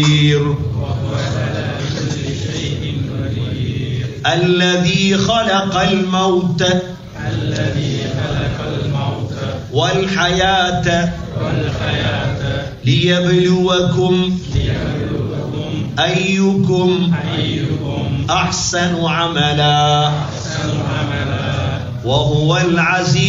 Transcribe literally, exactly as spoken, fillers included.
قدير وهو على كل شيء قدير الذي خلق الموت الذي خلق الموت والحياة والحياة ليبلوكم ليبلوكم أيكم أيكم أحسن عملا أحسن عملا وهو العزيز